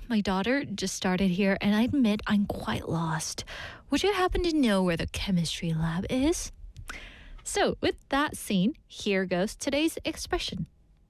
my daughter just started here, and I admit I'm quite lost. Would you happen to know where the chemistry lab is? So, with that scene, here goes today's expression.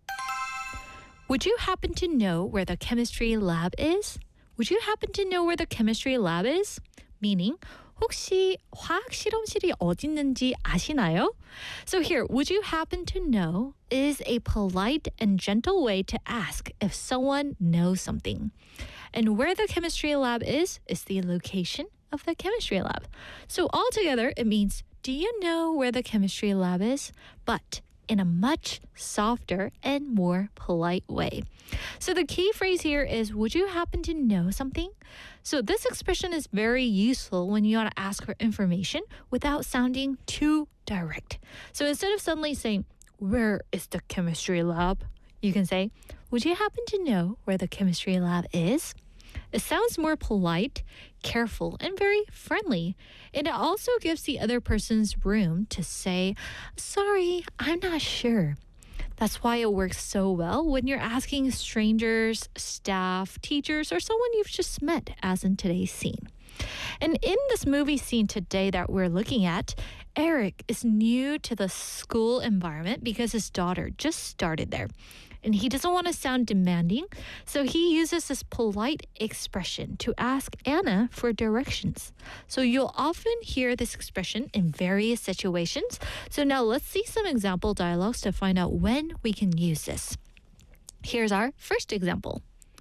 Would you happen to know where the chemistry lab is? Would you happen to know where the chemistry lab is? Meaning, 혹시 화학 실험실이 어디 있는지 아시나요? So here, would you happen to know is a polite and gentle way to ask if someone knows something. And where the chemistry lab is the location of the chemistry lab. So altogether, it means, do you know where the chemistry lab is? But in a much softer and more polite way. So the key phrase here is, would you happen to know something? So this expression is very useful when you want to ask for information without sounding too direct. So instead of suddenly saying, where is the chemistry lab? You can say, would you happen to know where the chemistry lab is? It sounds more polite, careful, and very friendly. And it also gives the other person's room to say, sorry, I'm not sure. That's why it works so well when you're asking strangers, staff, teachers, or someone you've just met, as in today's scene. And in this movie scene today that we're looking at, Eric is new to the school environment because his daughter just started there. And he doesn't want to sound demanding, so he uses this polite expression to ask Anna for directions. So you'll often hear this expression in various situations. So now let's see some example dialogues to find out when we can use this. Here's our first example.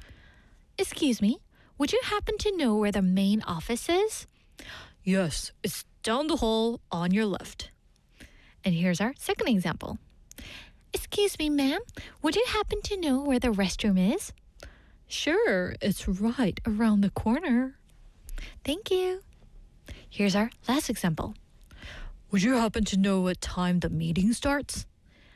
Excuse me, would you happen to know where the main office is? Yes, it's down the hall on your left. And here's our second example. Excuse me, ma'am, would you happen to know where the restroom is? Sure, it's right around the corner. Thank you. Here's our last example. Would you happen to know what time the meeting starts?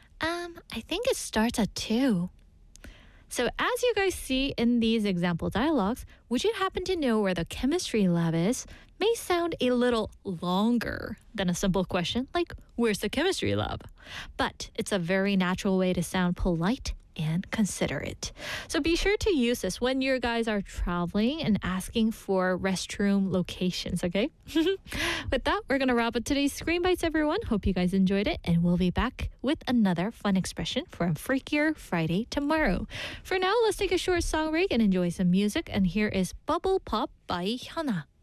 I think it starts at 2. So as you guys see in these example dialogues, would you happen to know where the chemistry lab is? May sound a little longer than a simple question like, where's the chemistry lab? But it's a very natural way to sound polite and considerate. So be sure to use this when you guys are traveling and asking for restroom locations, okay? With that, we're going to wrap up today's Screen Bites, everyone. Hope you guys enjoyed it, and we'll be back with another fun expression for a Freakier Friday tomorrow. For now, let's take a short song break and enjoy some music, and here is Bubble Pop by Hyuna.